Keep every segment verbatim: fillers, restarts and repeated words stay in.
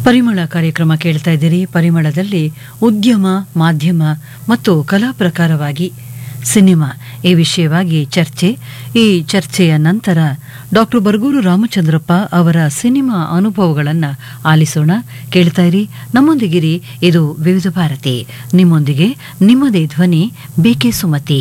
ಪರಿಮಳ ಕಾರ್ಯಕ್ರಮ ಕೇಳ್ತಾ ಇದ್ದೀರಿ. ಪರಿಮಳದಲ್ಲಿ ಉದ್ಯಮ, ಮಾಧ್ಯಮ ಮತ್ತು ಕಲಾ ಪ್ರಕಾರವಾಗಿ ಸಿನಿಮಾ ಈ ವಿಷಯವಾಗಿ ಚರ್ಚೆ. ಈ ಚರ್ಚೆಯ ನಂತರ ಡಾಕ್ಟರ್ ಬರಗೂರು ರಾಮಚಂದ್ರಪ್ಪ ಅವರ ಸಿನಿಮಾ ಅನುಭವಗಳನ್ನು ಆಲಿಸೋಣ. ಕೇಳ್ತಾ ಇರಿ, ನಮ್ಮೊಂದಿಗಿರಿ. ಇದು ವಿವಿಧ ಭಾರತಿ. ನಿಮ್ಮೊಂದಿಗೆ ನಿಮ್ಮದೇ ಧ್ವನಿ ಬೇಕೆ ಸುಮತಿ.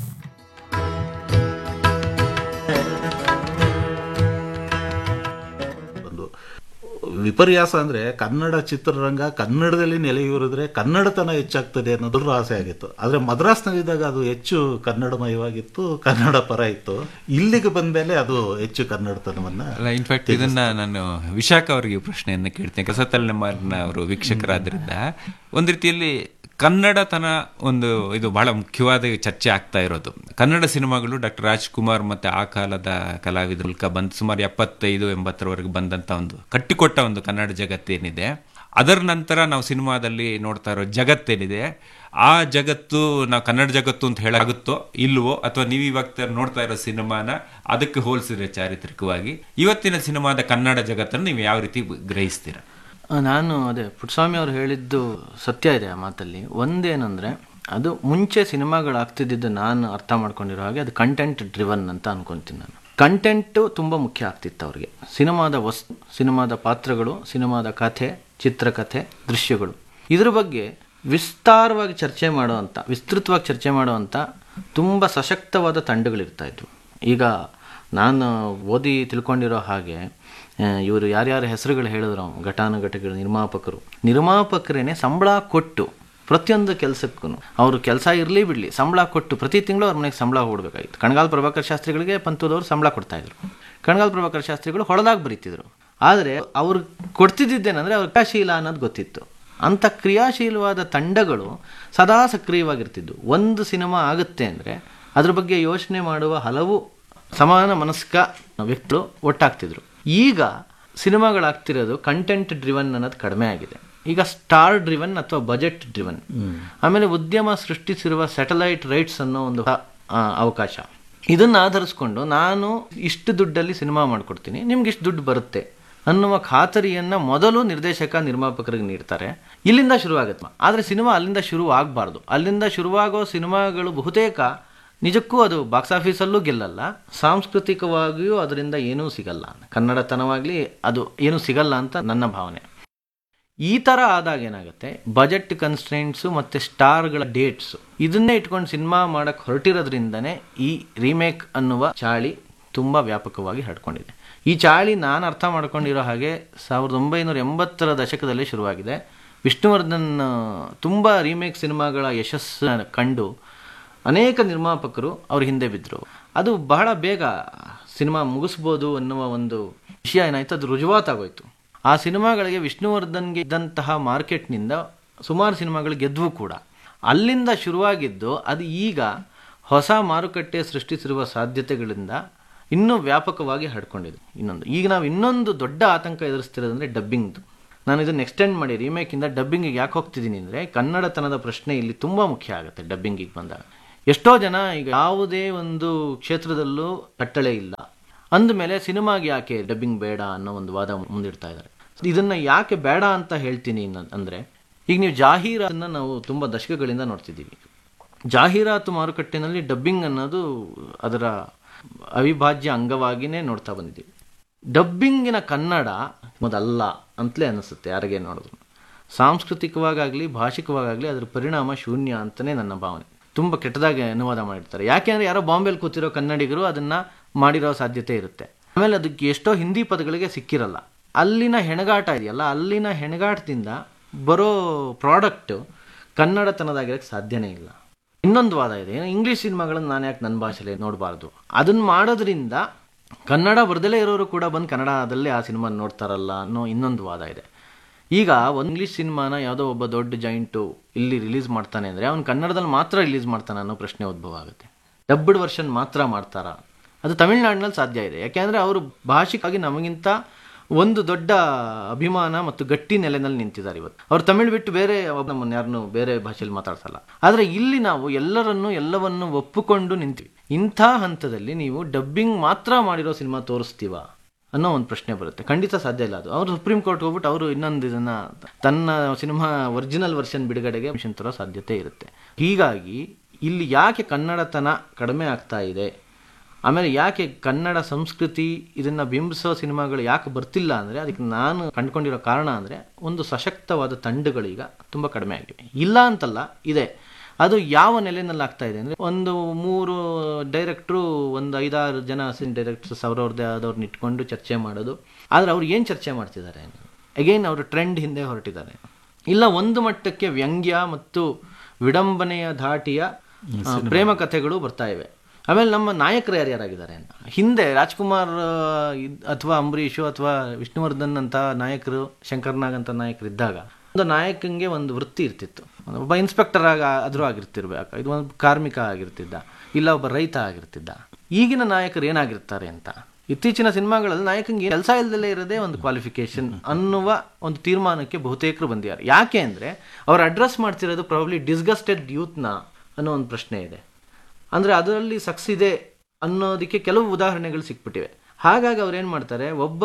ವಿಪರ್ಯಾಸ ಅಂದರೆ ಕನ್ನಡ ಚಿತ್ರರಂಗ ಕನ್ನಡದಲ್ಲಿ ನೆಲೆಯೂರಿದ್ರೆ ಕನ್ನಡತನ ಹೆಚ್ಚಾಗ್ತದೆ ಅನ್ನೋದ್ರ ಆಸೆ ಆಗಿತ್ತು. ಆದರೆ ಮದ್ರಾಸ್ನಲ್ಲಿದ್ದಾಗ ಅದು ಹೆಚ್ಚು ಕನ್ನಡಮಯವಾಗಿತ್ತು, ಕನ್ನಡ ಪರ ಇತ್ತು. ಇಲ್ಲಿಗೆ ಬಂದಮೇಲೆ ಅದು ಹೆಚ್ಚು ಕನ್ನಡತನವನ್ನ. ಇನ್ಫ್ಯಾಕ್ಟ್ ಇದನ್ನ ನಾನು ವಿಶಾಖ ಅವರಿಗೆ ಪ್ರಶ್ನೆಯನ್ನು ಕೇಳ್ತೇನೆ. ಕಸತಲೆಮಾರಿನ ಅವರು ವೀಕ್ಷಕರಾದ್ರಿಂದ ಒಂದು ರೀತಿಯಲ್ಲಿ ಕನ್ನಡತನ ಒಂದು ಇದು ಬಹಳ ಮುಖ್ಯವಾದ ಚರ್ಚೆ ಆಗ್ತಾ ಇರೋದು. ಕನ್ನಡ ಸಿನಿಮಾಗಳು ಡಾಕ್ಟರ್ ರಾಜ್ಕುಮಾರ್ ಮತ್ತೆ ಆ ಕಾಲದ ಕಲಾವಿದರು ಮೂಲಕ ಬಂದು ಸುಮಾರು ಎಪ್ಪತ್ತೈದು ಎಂಬತ್ತರವರೆಗೆ ಬಂದಂತ ಒಂದು ಕಟ್ಟಿಕೊಟ್ಟ ಒಂದು ಕನ್ನಡ ಜಗತ್ತೇನಿದೆ, ಅದರ ನಂತರ ನಾವು ಸಿನಿಮಾದಲ್ಲಿ ನೋಡ್ತಾ ಇರೋ ಜಗತ್ತೇನಿದೆ, ಆ ಜಗತ್ತು ನಾವು ಕನ್ನಡ ಜಗತ್ತು ಅಂತ ಹೇಳಾಗುತ್ತೋ ಇಲ್ವೋ, ಅಥವಾ ನೀವು ಇವಾಗ ನೋಡ್ತಾ ಇರೋ ಸಿನಿಮಾನ ಅದಕ್ಕೆ ಹೋಲಿಸಿದ್ರೆ ಚಾರಿತ್ರಿಕವಾಗಿ ಇವತ್ತಿನ ಸಿನಿಮಾದ ಕನ್ನಡ ಜಗತ್ತನ್ನು ನೀವು ಯಾವ ರೀತಿ ಗ್ರಹಿಸ್ತೀರಾ? ನಾನು ಅದೇ ಪುಟ್ಟಸ್ವಾಮಿ ಅವರು ಹೇಳಿದ್ದು ಸತ್ಯ ಇದೆ ಆ ಮಾತಲ್ಲಿ. ಒಂದೇನಂದರೆ, ಅದು ಮುಂಚೆ ಸಿನಿಮಾಗಳಾಗ್ತಿದ್ದು ನಾನು ಅರ್ಥ ಮಾಡ್ಕೊಂಡಿರೋ ಹಾಗೆ ಅದು ಕಂಟೆಂಟ್ ಡ್ರಿವನ್ ಅಂತ ಅನ್ಕೊತೀನಿ ನಾನು. ಕಂಟೆಂಟು ತುಂಬ ಮುಖ್ಯ ಆಗ್ತಿತ್ತು ಅವ್ರಿಗೆ. ಸಿನಿಮಾದ ವಸ್ತು, ಸಿನಿಮಾದ ಪಾತ್ರಗಳು, ಸಿನಿಮಾದ ಕಥೆ, ಚಿತ್ರಕಥೆ, ದೃಶ್ಯಗಳು, ಇದ್ರ ಬಗ್ಗೆ ವಿಸ್ತಾರವಾಗಿ ಚರ್ಚೆ ಮಾಡುವಂಥ, ವಿಸ್ತೃತವಾಗಿ ಚರ್ಚೆ ಮಾಡುವಂಥ ತುಂಬ ಸಶಕ್ತವಾದ ತಂಡಗಳಿರ್ತಾ ಇದ್ವು. ಈಗ ನಾನು ಓದಿ ತಿಳ್ಕೊಂಡಿರೋ ಹಾಗೆ ಇವರು ಯಾರ್ಯಾರ ಹೆಸರುಗಳು ಹೇಳಿದ್ರು, ಘಟಾನುಘಟಿಗಳು, ನಿರ್ಮಾಪಕರು ನಿರ್ಮಾಪಕರೇನೆ ಸಂಬಳ ಕೊಟ್ಟು ಪ್ರತಿಯೊಂದು ಕೆಲಸಕ್ಕೂ ಅವರು ಕೆಲಸ ಇರಲಿ ಬಿಡಲಿ ಸಂಬಳ ಕೊಟ್ಟು ಪ್ರತಿ ತಿಂಗಳು ಅವ್ರ ಮನೆಗೆ ಸಂಬಳ ಕೊಡಬೇಕಾಗಿತ್ತು. ಕಣಗಾಲ್ ಪ್ರಭಾಕರ್ ಶಾಸ್ತ್ರಿಗಳಿಗೆ ಪಂತುದವರು ಸಂಬಳ ಕೊಡ್ತಾಯಿದ್ರು. ಕಣಗಾಲ್ ಪ್ರಭಾಕರ್ ಶಾಸ್ತ್ರಿಗಳು ಹೊಳದಾಗ ಬರೀತಿದ್ರು. ಆದರೆ ಅವ್ರು ಕೊಡ್ತಿದ್ದೇನೆಂದರೆ ಅವ್ರ ಕ್ರಿಯಾಶೀಲ ಅನ್ನೋದು ಗೊತ್ತಿತ್ತು. ಅಂಥ ಕ್ರಿಯಾಶೀಲವಾದ ತಂಡಗಳು ಸದಾ ಸಕ್ರಿಯವಾಗಿರ್ತಿದ್ವು. ಒಂದು ಸಿನಿಮಾ ಆಗುತ್ತೆ ಅಂದರೆ ಅದ್ರ ಬಗ್ಗೆ ಯೋಚನೆ ಮಾಡುವ ಹಲವು ಸಮಾನ ಮನಸ್ಕ ವ್ಯಕ್ತಿಗಳು ಒಟ್ಟಾಗ್ತಿದ್ರು. ಈಗ ಸಿನಿಮಾಗಳಾಗ್ತಿರೋದು ಕಂಟೆಂಟ್ ಡ್ರಿವನ್ ಅನ್ನೋದು ಕಡಿಮೆ ಆಗಿದೆ. ಈಗ ಸ್ಟಾರ್ ಡ್ರಿವನ್ ಅಥವಾ ಬಜೆಟ್ ಡ್ರಿವನ್, ಆಮೇಲೆ ಉದ್ಯಮ ಸೃಷ್ಟಿಸಿರುವ ಸ್ಯಾಟಲೈಟ್ ರೈಟ್ಸ್ ಅನ್ನೋ ಒಂದು ಅವಕಾಶ, ಇದನ್ನು ಆಧರಿಸ್ಕೊಂಡು ನಾನು ಇಷ್ಟು ದುಡ್ಡಲ್ಲಿ ಸಿನಿಮಾ ಮಾಡಿಕೊಡ್ತೀನಿ, ನಿಮ್ಗೆ ಇಷ್ಟು ದುಡ್ಡು ಬರುತ್ತೆ ಅನ್ನುವ ಖಾತರಿಯನ್ನು ಮೊದಲು ನಿರ್ದೇಶಕ ನಿರ್ಮಾಪಕರಿಗೆ ನೀಡ್ತಾರೆ. ಇಲ್ಲಿಂದ ಶುರುವಾಗುತ್ತೆ. ಆದರೆ ಸಿನಿಮಾ ಅಲ್ಲಿಂದ ಶುರು ಆಗಬಾರ್ದು. ಅಲ್ಲಿಂದ ಶುರುವಾಗೋ ಸಿನಿಮಾಗಳು ಬಹುತೇಕ ನಿಜಕ್ಕೂ ಅದು ಬಾಕ್ಸ್ ಆಫೀಸಲ್ಲೂ ಗೆಲ್ಲಲ್ಲ, ಸಾಂಸ್ಕೃತಿಕವಾಗಿಯೂ ಅದರಿಂದ ಏನೂ ಸಿಗಲ್ಲ, ಕನ್ನಡತನವಾಗಲಿ ಅದು ಏನೂ ಸಿಗಲ್ಲ ಅಂತ ನನ್ನ ಭಾವನೆ. ಈ ಥರ ಆದಾಗ ಏನಾಗುತ್ತೆ, ಬಜೆಟ್ ಕನ್ಸ್ಟ್ರೆಂಟ್ಸು ಮತ್ತು ಸ್ಟಾರ್ಗಳ ಡೇಟ್ಸು ಇದನ್ನೇ ಇಟ್ಕೊಂಡು ಸಿನಿಮಾ ಮಾಡೋಕ್ಕೆ ಹೊರಟಿರೋದ್ರಿಂದನೇ ಈ ರೀಮೇಕ್ ಅನ್ನುವ ಚಾಳಿ ತುಂಬ ವ್ಯಾಪಕವಾಗಿ ಹರಡ್ಕೊಂಡಿದೆ. ಈ ಚಾಳಿ ನಾನು ಅರ್ಥ ಮಾಡ್ಕೊಂಡಿರೋ ಹಾಗೆ ಸಾವಿರದ ಒಂಬೈನೂರ ಎಂಬತ್ತರ ದಶಕದಲ್ಲಿ ಶುರುವಾಗಿದೆ. ವಿಷ್ಣುವರ್ಧನ್ ತುಂಬ ರೀಮೇಕ್ ಸಿನಿಮಾಗಳ ಯಶಸ್ಸನ್ನು ಕಂಡು ಅನೇಕ ನಿರ್ಮಾಪಕರು ಅವ್ರ ಹಿಂದೆ ಬಿದ್ದರು. ಅದು ಬಹಳ ಬೇಗ ಸಿನಿಮಾ ಮುಗಿಸ್ಬೋದು ಅನ್ನುವ ಒಂದು ವಿಷಯ ಏನಾಯಿತು, ಅದು ರುಜುವಾತಾಗೋಯ್ತು. ಆ ಸಿನಿಮಾಗಳಿಗೆ ವಿಷ್ಣುವರ್ಧನ್ಗೆ ಇದ್ದಂತಹ ಮಾರ್ಕೆಟ್ನಿಂದ ಸುಮಾರು ಸಿನಿಮಾಗಳು ಗೆದ್ವು ಕೂಡ. ಅಲ್ಲಿಂದ ಶುರುವಾಗಿದ್ದು ಅದು ಈಗ ಹೊಸ ಮಾರುಕಟ್ಟೆ ಸೃಷ್ಟಿಸಿರುವ ಸಾಧ್ಯತೆಗಳಿಂದ ಇನ್ನೂ ವ್ಯಾಪಕವಾಗಿ ಹರಡ್ಕೊಂಡಿದೆ. ಇನ್ನೊಂದು ಈಗ ನಾವು ಇನ್ನೊಂದು ದೊಡ್ಡ ಆತಂಕ ಎದುರಿಸ್ತಿರೋದಂದರೆ ಡಬ್ಬಿಂಗ್ದು. ನಾನು ಇದನ್ನು ಎಕ್ಸ್ಟೆಂಡ್ ಮಾಡಿ ರೀಮೇಕಿಂದ ಡಬ್ಬಿಂಗಿಗೆ ಯಾಕೆ ಹೋಗ್ತಿದ್ದೀನಿ ಅಂದರೆ, ಕನ್ನಡತನದ ಪ್ರಶ್ನೆ ಇಲ್ಲಿ ತುಂಬ ಮುಖ್ಯ ಆಗುತ್ತೆ. ಡಬ್ಬಿಂಗಿಗೆ ಬಂದಾಗ ಎಷ್ಟೋ ಜನ ಈಗ ಯಾವುದೇ ಒಂದು ಕ್ಷೇತ್ರದಲ್ಲೂ ಕಟ್ಟಳೆ ಇಲ್ಲ ಅಂದಮೇಲೆ ಸಿನಿಮಾಗೆ ಯಾಕೆ ಡಬ್ಬಿಂಗ್ ಬೇಡ ಅನ್ನೋ ಒಂದು ವಾದ ಮುಂದಿಡ್ತಾ ಇದ್ದಾರೆ. ಇದನ್ನು ಯಾಕೆ ಬೇಡ ಅಂತ ಹೇಳ್ತೀನಿ ಅಂದರೆ, ಈಗ ನೀವು ಜಾಹೀರಾತನ್ನು ನಾವು ತುಂಬ ದಶಕಗಳಿಂದ ನೋಡ್ತಿದ್ದೀವಿ. ಜಾಹೀರಾತು ಮಾರುಕಟ್ಟೆಯಲ್ಲಿ ಡಬ್ಬಿಂಗ್ ಅನ್ನೋದು ಅದರ ಅವಿಭಾಜ್ಯ ಅಂಗವಾಗಿಯೇ ನೋಡ್ತಾ ಬಂದಿದ್ದೀವಿ. ಡಬ್ಬಿಂಗಿನ ಕನ್ನಡ ಮೊದಲ್ಲ ಅಂತಲೇ ಅನ್ನಿಸುತ್ತೆ ಯಾರಿಗೆ ನೋಡಿದ್ರು. ಸಾಂಸ್ಕೃತಿಕವಾಗಲಿ ಭಾಷಿಕವಾಗಲಿ ಅದರ ಪರಿಣಾಮ ಶೂನ್ಯ ಅಂತಲೇ ನನ್ನ ಭಾವನೆ. ತುಂಬ ಕೆಟ್ಟದಾಗಿ ಅನುವಾದ ಮಾಡಿರ್ತಾರೆ. ಯಾಕೆ ಅಂದರೆ ಯಾರೋ ಬಾಂಬೆಲಿ ಕೂತಿರೋ ಕನ್ನಡಿಗರು ಅದನ್ನು ಮಾಡಿರೋ ಸಾಧ್ಯತೆ ಇರುತ್ತೆ. ಆಮೇಲೆ ಅದಕ್ಕೆ ಎಷ್ಟೋ ಹಿಂದಿ ಪದಗಳಿಗೆ ಸಿಕ್ಕಿರಲ್ಲ. ಅಲ್ಲಿನ ಹೆಣಗಾಟ ಇದೆಯಲ್ಲ, ಅಲ್ಲಿನ ಹೆಣಗಾಟದಿಂದ ಬರೋ ಪ್ರಾಡಕ್ಟು ಕನ್ನಡತನದಾಗಿರೋಕ್ಕೆ ಸಾಧ್ಯನೇ ಇಲ್ಲ. ಇನ್ನೊಂದು ವಾದ ಇದೆ, ಇಂಗ್ಲೀಷ್ ಸಿನಿಮಾಗಳನ್ನು ನಾನು ಯಾಕೆ ನನ್ನ ಭಾಷೆಯಲ್ಲಿ ನೋಡಬಾರ್ದು, ಅದನ್ನು ಮಾಡೋದ್ರಿಂದ ಕನ್ನಡ ಬರದಲ್ಲೇ ಇರೋರು ಕೂಡ ಬಂದು ಕನ್ನಡದಲ್ಲೇ ಆ ಸಿನಿಮಾ ನೋಡ್ತಾರಲ್ಲ ಅನ್ನೋ ಇನ್ನೊಂದು ವಾದ ಇದೆ. ಈಗ ಒಂದು ಇಂಗ್ಲೀಷ್ ಸಿನಿಮಾನ ಯಾವುದೋ ಒಬ್ಬ ದೊಡ್ಡ ಜಾಯಿಂಟು ಇಲ್ಲಿ ರಿಲೀಸ್ ಮಾಡ್ತಾನೆ ಅಂದರೆ ಅವನು ಕನ್ನಡದಲ್ಲಿ ಮಾತ್ರ ರಿಲೀಸ್ ಮಾಡ್ತಾನೆ ಅನ್ನೋ ಪ್ರಶ್ನೆ ಉದ್ಭವ ಆಗುತ್ತೆ. ಡಬ್ಡ್ ವರ್ಷನ್ ಮಾತ್ರ ಮಾಡ್ತಾರಾ? ಅದು ತಮಿಳ್ನಾಡಿನಲ್ಲಿ ಸಾಧ್ಯ ಇದೆ. ಯಾಕೆಂದರೆ ಅವರು ಭಾಷಿಕವಾಗಿ ನಮಗಿಂತ ಒಂದು ದೊಡ್ಡ ಅಭಿಮಾನ ಮತ್ತು ಗಟ್ಟಿ ನೆಲೆನಲ್ಲಿ ನಿಂತಿದ್ದಾರೆ. ಇವತ್ತು ಅವ್ರು ತಮಿಳು ಬಿಟ್ಟು ಬೇರೆ ನಮ್ಮನ್ನು ಯಾರನ್ನು ಬೇರೆ ಭಾಷೆಯಲ್ಲಿ ಮಾತಾಡ್ಸಲ್ಲ. ಆದರೆ ಇಲ್ಲಿ ನಾವು ಎಲ್ಲರನ್ನೂ ಎಲ್ಲವನ್ನು ಒಪ್ಪಿಕೊಂಡು ನಿಂತೀವಿ. ಇಂಥ ಹಂತದಲ್ಲಿ ನೀವು ಡಬ್ಬಿಂಗ್ ಮಾತ್ರ ಮಾಡಿರೋ ಸಿನಿಮಾ ತೋರಿಸ್ತೀವ ಅನ್ನೋ ಒಂದು ಪ್ರಶ್ನೆ ಬರುತ್ತೆ. ಖಂಡಿತ ಸಾಧ್ಯ ಇಲ್ಲ ಅದು. ಅವರು ಸುಪ್ರೀಂ ಕೋರ್ಟ್ ಹೋಗ್ಬಿಟ್ಟು ಅವರು ಇನ್ನೊಂದು ಇದನ್ನ ತನ್ನ ಸಿನಿಮಾ ಒರಿಜಿನಲ್ ವರ್ಷನ್ ಬಿಡುಗಡೆಗೆ ಮಿಷನ್ ತರೋ ಸಾಧ್ಯತೆ ಇರುತ್ತೆ. ಹೀಗಾಗಿ ಇಲ್ಲಿ ಯಾಕೆ ಕನ್ನಡತನ ಕಡಿಮೆ ಆಗ್ತಾ ಇದೆ, ಆಮೇಲೆ ಯಾಕೆ ಕನ್ನಡ ಸಂಸ್ಕೃತಿ ಇದನ್ನು ಬಿಂಬಿಸೋ ಸಿನಿಮಾಗಳು ಯಾಕೆ ಬರ್ತಿಲ್ಲ ಅಂದರೆ ಅದಕ್ಕೆ ನಾನು ಕಂಡುಕೊಂಡಿರೋ ಕಾರಣ ಅಂದರೆ ಒಂದು ಸಶಕ್ತವಾದ ತಂಡಗಳೀಗ ತುಂಬ ಕಡಿಮೆ ಆಗಿವೆ. ಇಲ್ಲ ಅಂತಲ್ಲ, ಇದೆ. ಅದು ಯಾವ ನೆಲೆಯಲ್ಲಿ ಆಗ್ತಾ ಇದೆ ಅಂದರೆ ಒಂದು ಮೂರು ಡೈರೆಕ್ಟ್ರು ಒಂದು ಐದಾರು ಜನ ಅಸಿಸ್ಟೆಂಟ್ ಡೈರೆಕ್ಟರ್ಸ್ ಅವ್ರವ್ರದ್ದೇ ಆದವ್ರನ್ನ ಇಟ್ಕೊಂಡು ಚರ್ಚೆ ಮಾಡೋದು. ಆದರೆ ಅವ್ರು ಏನು ಚರ್ಚೆ ಮಾಡ್ತಿದ್ದಾರೆ, ಅಗೈನ್ ಅವರು ಟ್ರೆಂಡ್ ಹಿಂದೆ ಹೊರಟಿದ್ದಾರೆ. ಇಲ್ಲ ಒಂದು ಮಟ್ಟಕ್ಕೆ ವ್ಯಂಗ್ಯ ಮತ್ತು ವಿಡಂಬನೆಯ ಧಾಟಿಯ ಪ್ರೇಮ ಕಥೆಗಳು ಬರ್ತಾ ಇವೆ. ಆಮೇಲೆ ನಮ್ಮ ನಾಯಕರು ಯಾರ್ಯಾರಾಗಿದ್ದಾರೆ ಅಂತ ಹಿಂದೆ ರಾಜ್ಕುಮಾರ್ ಅಥವಾ ಅಂಬರೀಷು ಅಥವಾ ವಿಷ್ಣುವರ್ಧನ್ ಅಂತ ನಾಯಕರು, ಶಂಕರ್ನಾಗ್ ಅಂತ ನಾಯಕರು ಇದ್ದಾಗ ಒಂದು ನಾಯಕನಿಗೆ ಒಂದು ವೃತ್ತಿ ಇರ್ತಿತ್ತು. ಒಬ್ಬ ಇನ್ಸ್ಪೆಕ್ಟರ್ ಆಗ ಆದರೂ ಆಗಿರ್ತಿರ್ಬೇಕು, ಇದು ಒಂದು ಕಾರ್ಮಿಕ ಆಗಿರ್ತಿದ್ದ, ಇಲ್ಲ ಒಬ್ಬ ರೈತ ಆಗಿರ್ತಿದ್ದ. ಈಗಿನ ನಾಯಕರು ಏನಾಗಿರ್ತಾರೆ ಅಂತ ಇತ್ತೀಚಿನ ಸಿನಿಮಾಗಳಲ್ಲಿ ನಾಯಕನಿಗೆ ಕೆಲಸ ಇಲ್ಲದಲ್ಲೇ ಇರೋದೇ ಒಂದು ಕ್ವಾಲಿಫಿಕೇಶನ್ ಅನ್ನುವ ಒಂದು ತೀರ್ಮಾನಕ್ಕೆ ಬಹುತೇಕರು ಬಂದಿದ್ದಾರೆ. ಯಾಕೆ ಅಂದರೆ ಅವ್ರು ಅಡ್ರೆಸ್ ಮಾಡ್ತಿರೋದು ಪ್ರಾಬ್ಲಿ ಡಿಸ್ಗಸ್ಟೆಡ್ ಯೂತ್ನ ಅನ್ನೋ ಒಂದು ಪ್ರಶ್ನೆ ಇದೆ. ಅಂದರೆ ಅದರಲ್ಲಿ ಸಕ್ಸ್ ಇದೆ ಅನ್ನೋದಕ್ಕೆ ಕೆಲವು ಉದಾಹರಣೆಗಳು ಸಿಕ್ಬಿಟ್ಟಿವೆ. ಹಾಗಾಗಿ ಅವ್ರು ಏನು ಮಾಡ್ತಾರೆ, ಒಬ್ಬ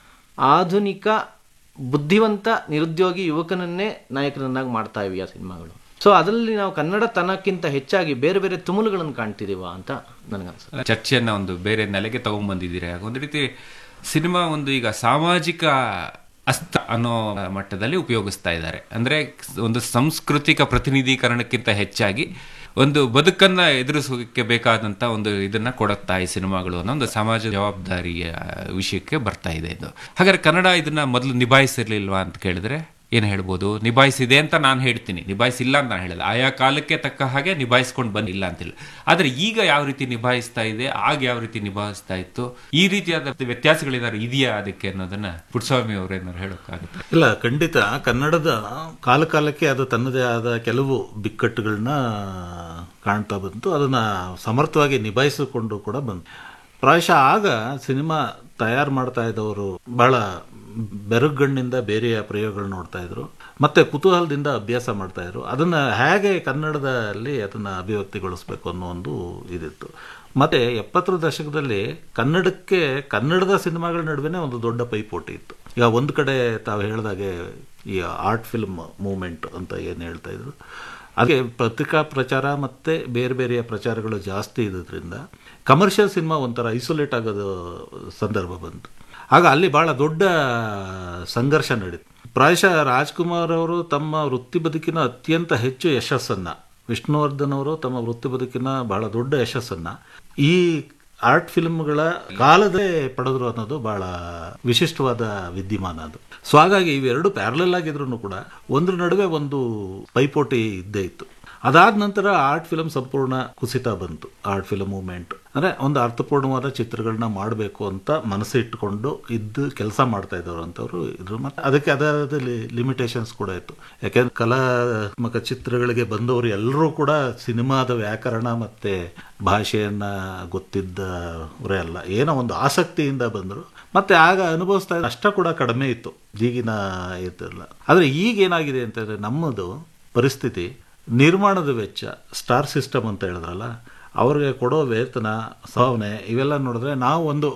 ಆಧುನಿಕ ಬುದ್ಧಿವಂತ ನಿರುದ್ಯೋಗಿ ಯುವಕನನ್ನೇ ನಾಯಕನನ್ನಾಗಿ ಮಾಡ್ತಾ ಇವೆ ಆ ಸಿನಿಮಾಗಳು. ಸೊ ಅದರಲ್ಲಿ ನಾವು ಕನ್ನಡ ತನಕ್ಕಿಂತ ಹೆಚ್ಚಾಗಿ ಬೇರೆ ಬೇರೆ ತುಮುಲುಗಳನ್ನು ಕಾಣ್ತಿದೀವ ಅಂತ ನನಗನ್ಸುತ್ತೆ. ಚರ್ಚೆಯನ್ನ ಒಂದು ಬೇರೆ ನೆಲೆಗೆ ತಗೊಂಡ್ಬಂದಿದ್ದೀರಿ. ಒಂದು ರೀತಿ ಸಿನಿಮಾ ಒಂದು ಈಗ ಸಾಮಾಜಿಕ ಅಸ್ತ್ರ ಅನ್ನೋ ಮಟ್ಟದಲ್ಲಿ ಉಪಯೋಗಿಸ್ತಾ ಇದ್ದಾರೆ. ಅಂದ್ರೆ ಒಂದು ಸಾಂಸ್ಕೃತಿಕ ಪ್ರತಿನಿಧೀಕರಣಕ್ಕಿಂತ ಹೆಚ್ಚಾಗಿ ಒಂದು ಬದುಕನ್ನ ಎದುರಿಸೋಕೆ ಬೇಕಾದಂತ ಒಂದು ಇದನ್ನ ಕೊಡುತ್ತಾ ಈ ಸಿನಿಮಾಗಳು ಅನ್ನೋ ಒಂದು ಸಮಾಜ ಜವಾಬ್ದಾರಿಯ ವಿಷಯಕ್ಕೆ ಬರ್ತಾ ಇದೆ ಇದು. ಹಾಗಾದ್ರೆ ಕನ್ನಡ ಇದನ್ನ ಮೊದಲು ನಿಭಾಯಿಸಿರ್ಲಿಲ್ವಾ ಅಂತ ಕೇಳಿದ್ರೆ ಏನು ಹೇಳ್ಬೋದು? ನಿಭಾಯಿಸಿದೆ ಅಂತ ನಾನು ಹೇಳ್ತೀನಿ, ನಿಭಾಯಿಸಿಲ್ಲ ಅಂತ ನಾನು ಹೇಳಿಲ್ಲ. ಆಯಾ ಕಾಲಕ್ಕೆ ತಕ್ಕ ಹಾಗೆ ನಿಭಾಯಿಸ್ಕೊಂಡು ಬಂದಿಲ್ಲ ಅಂತಿಲ್ಲ. ಆದರೆ ಈಗ ಯಾವ ರೀತಿ ನಿಭಾಯಿಸ್ತಾ ಇದೆ, ಆಗ ಯಾವ ರೀತಿ ನಿಭಾಯಿಸ್ತಾ ಇತ್ತು, ಈ ರೀತಿಯಾದ ವ್ಯತ್ಯಾಸಗಳೇನಾದ್ರು ಇದೆಯಾ ಅದಕ್ಕೆ ಅನ್ನೋದನ್ನ ಪುಟ್ಟಸ್ವಾಮಿ ಅವರೇನಾದ್ರು ಹೇಳೋಕ್ಕಾಗುತ್ತೆ? ಇಲ್ಲ, ಖಂಡಿತ. ಕನ್ನಡದ ಕಾಲ ಕಾಲಕ್ಕೆ ಅದು ತನ್ನದೇ ಆದ ಕೆಲವು ಬಿಕ್ಕಟ್ಟುಗಳನ್ನ ಕಾಣ್ತಾ ಬಂತು, ಅದನ್ನ ಸಮರ್ಥವಾಗಿ ನಿಭಾಯಿಸಿಕೊಂಡು ಕೂಡ ಬಂತು. ಪ್ರಾಯಶಃ ಆಗ ಸಿನಿಮಾ ತಯಾರು ಮಾಡ್ತಾ ಇದ್ದವರು ಬಹಳ ಬೆರಗಣ್ಣಿಂದ ಬೇರೆಯ ಪ್ರಯೋಗಗಳು ನೋಡ್ತಾ ಇದ್ರು, ಮತ್ತೆ ಕುತೂಹಲದಿಂದ ಅಭ್ಯಾಸ ಮಾಡ್ತಾ ಇದ್ರು. ಅದನ್ನ ಹೇಗೆ ಕನ್ನಡದಲ್ಲಿ ಅದನ್ನ ಅಭಿವ್ಯಕ್ತಿಗೊಳಿಸ್ಬೇಕು ಅನ್ನೋ ಒಂದು ಇದಿತ್ತು. ಮತ್ತೆ ಎಪ್ಪತ್ತರ ದಶಕದಲ್ಲಿ ಕನ್ನಡಕ್ಕೆ ಕನ್ನಡದ ಸಿನಿಮಾಗಳ ನಡುವೆನೇ ಒಂದು ದೊಡ್ಡ ಪೈಪೋಟಿ ಇತ್ತು. ಈಗ ಒಂದು ಕಡೆ ತಾವು ಹೇಳಿದಾಗೆ ಈ ಆರ್ಟ್ ಫಿಲ್ಮ್ ಮೂವ್ಮೆಂಟ್ ಅಂತ ಏನು ಹೇಳ್ತಾ ಇದ್ರು, ಹಾಗೆ ಪತ್ರಿಕಾ ಪ್ರಚಾರ ಮತ್ತೆ ಬೇರೆ ಬೇರೆಯ ಪ್ರಚಾರಗಳು ಜಾಸ್ತಿ ಇರೋದ್ರಿಂದ ಕಮರ್ಷಿಯಲ್ ಸಿನಿಮಾ ಒಂಥರ ಐಸೋಲೇಟ್ ಆಗೋದು ಸಂದರ್ಭ ಬಂತು. ಆಗ ಅಲ್ಲಿ ಬಹಳ ದೊಡ್ಡ ಸಂಘರ್ಷ ನಡೀತು. ಪ್ರಾಯಶಃ ರಾಜ್ಕುಮಾರ್ ಅವರು ತಮ್ಮ ವೃತ್ತಿ ಬದುಕಿನ ಅತ್ಯಂತ ಹೆಚ್ಚು ಯಶಸ್ಸನ್ನ, ವಿಷ್ಣುವರ್ಧನ್ ಅವರು ತಮ್ಮ ವೃತ್ತಿ ಬದುಕಿನ ಬಹಳ ದೊಡ್ಡ ಯಶಸ್ಸನ್ನ ಈ ಆರ್ಟ್ ಫಿಲ್ಮ್ಗಳ ಕಾಲದೇ ಪಡೆದ್ರು ಅನ್ನೋದು ಬಹಳ ವಿಶಿಷ್ಟವಾದ ವಿದ್ಯಮಾನ ಅದು. ಸೊ ಹಾಗಾಗಿ ಇವೆರಡು ಪ್ಯಾರಲಲ್ ಆಗಿದ್ರು ಕೂಡ ಒಂದ್ರ ನಡುವೆ ಒಂದು ಪೈಪೋಟಿ ಇದ್ದೇ ಇತ್ತು. ಅದಾದ ನಂತರ ಆರ್ಟ್ ಫಿಲ್ಮ್ ಸಂಪೂರ್ಣ ಕುಸಿತ ಬಂತು. ಆರ್ಟ್ ಫಿಲ್ಮ್ ಮೂವ್ಮೆಂಟ್ ಅಂದ್ರೆ ಒಂದು ಅರ್ಥಪೂರ್ಣವಾದ ಚಿತ್ರಗಳನ್ನ ಮಾಡಬೇಕು ಅಂತ ಮನಸ್ಸು ಇಟ್ಟುಕೊಂಡು ಇದ್ದು ಕೆಲಸ ಮಾಡ್ತಾ ಇದ್ದವರು ಅಂತವ್ರು ಇದ್ರು. ಮತ್ತೆ ಅದಕ್ಕೆ ಅದಾದ ಲಿಮಿಟೇಷನ್ಸ್ ಕೂಡ ಇತ್ತು. ಯಾಕೆಂದ್ರೆ ಕಲಾತ್ಮಕ ಚಿತ್ರಗಳಿಗೆ ಬಂದವರು ಎಲ್ಲರೂ ಕೂಡ ಸಿನಿಮಾದ ವ್ಯಾಕರಣ ಮತ್ತೆ ಭಾಷೆಯನ್ನ ಗೊತ್ತಿದ್ದವರೇ ಅಲ್ಲ, ಏನೋ ಒಂದು ಆಸಕ್ತಿಯಿಂದ ಬಂದರು. ಮತ್ತೆ ಆಗ ಅನುಭವಿಸ್ತಾ ಇದ್ದ ಅಷ್ಟ ಕೂಡ ಕಡಿಮೆ ಇತ್ತು, ಈಗಿನ ಇದ್ದಿಲ್ಲ. ಆದರೆ ಈಗ ಏನಾಗಿದೆ ಅಂತಂದ್ರೆ ನಮ್ಮದು ಪರಿಸ್ಥಿತಿ, ನಿರ್ಮಾಣದ ವೆಚ್ಚ, ಸ್ಟಾರ್ ಸಿಸ್ಟಮ್ ಅಂತ ಹೇಳಿದ್ರಲ್ಲ, ಅವ್ರಿಗೆ ಕೊಡೋ ವೇತನ, ಭಾವನೆ ಇವೆಲ್ಲ ನೋಡಿದ್ರೆ ನಾವು ಒಂದು